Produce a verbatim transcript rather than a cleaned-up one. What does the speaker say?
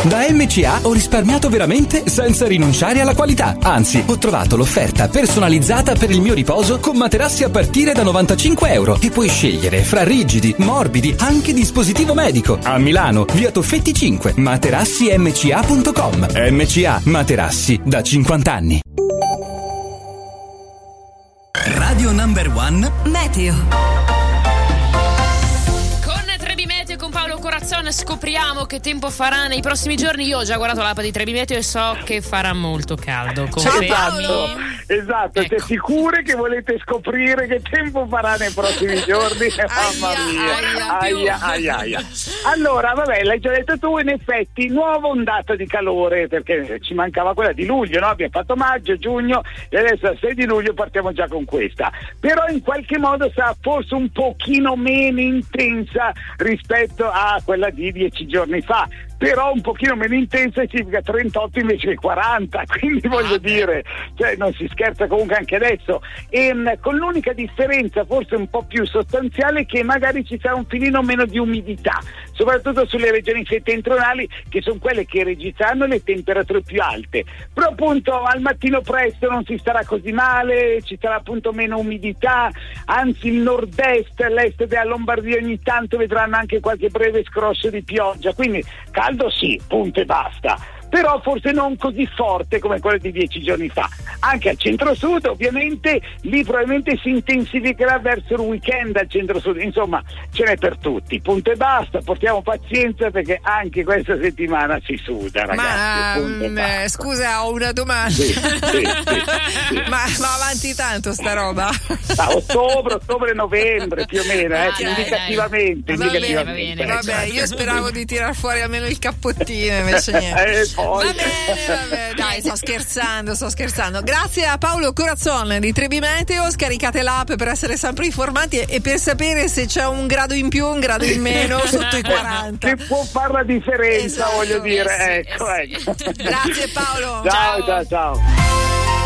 Da M C A ho risparmiato veramente senza rinunciare alla qualità. Anzi, ho trovato l'offerta personalizzata per il mio riposo con materassi a partire da novantacinque euro e puoi scegliere fra rigidi, morbidi, anche dispositivo medico. A Milano, via Toffetti cinque, materassi m c a punto com. M C A Materassi da cinquanta anni. Radio Number One Meteo. Con Paolo Corazzon scopriamo che tempo farà nei prossimi giorni. Io ho già guardato l'app di Trebi Meteo e so che farà molto caldo. Esatto, esatto. Ecco. Siete sicure che volete scoprire che tempo farà nei prossimi giorni? Mamma mia, aia, aia, aia. Allora, vabbè, l'hai già detto tu, in effetti, nuova ondata di calore, perché ci mancava quella di luglio, no? Abbiamo fatto maggio, giugno e adesso al sei di luglio partiamo già con questa. Però in qualche modo sarà forse un pochino meno intensa rispetto a quella di dieci giorni fa, però un pochino meno intensa significa trentotto invece che quaranta, quindi voglio ah, dire, cioè non si scherza comunque anche adesso, e mh, con l'unica differenza forse un po' più sostanziale che magari ci sarà un filino meno di umidità, soprattutto sulle regioni settentrionali che sono quelle che registreranno le temperature più alte, però appunto al mattino presto non si starà così male, ci sarà appunto meno umidità, anzi il nord-est, l'est della Lombardia ogni tanto vedranno anche qualche breve scroscio di pioggia, quindi caldo sì, punto e basta, però forse non così forte come quello di dieci giorni fa. Anche al centro-sud ovviamente, lì probabilmente si intensificherà verso il weekend al centro-sud, insomma ce n'è per tutti, punto e basta, portiamo pazienza perché anche questa settimana si suda, ragazzi. Ma mh, scusa, ho una domanda. Sì, sì, sì, sì. Ma, ma avanti tanto sta roba? A ottobre, ottobre, novembre più o meno, eh, Dai, indicativamente, dai. Va indicativamente. bene, va bene. Vabbè, io speravo di tirar fuori almeno il cappottino, invece niente. Eh, poi. Va bene, va bene, dai, sto scherzando, sto scherzando. Grazie a Paolo Corazzon di Trebi Meteo, scaricate l'app per essere sempre informati e per sapere se c'è un grado in più o un grado in meno sotto i quaranta. Che può fare la differenza, Esatto. voglio dire, Eh sì, ecco, eh sì. ecco. Grazie Paolo. Ciao, ciao, ciao.